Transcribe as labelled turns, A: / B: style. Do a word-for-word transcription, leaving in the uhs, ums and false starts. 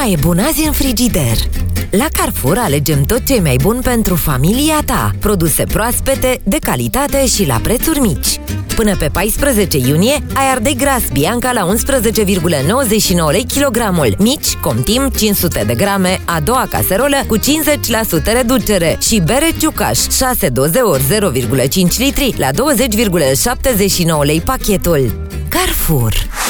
A: mai e bun azi în frigider. La Carrefour alegem tot ce e mai bun pentru familia ta. Produse proaspete, de calitate și la prețuri mici. Până pe paisprezece iunie ai ardei gras Bianca la unsprezece virgulă nouăzeci și nouă lei kilogramul. Mici, Comtim, cinci sute de grame, a doua caserolă cu cincizeci la sută reducere. Și bere Ciucaș, șase doze ori zero virgulă cinci litri la douăzeci virgulă șaptezeci și nouă lei pachetul. Carrefour.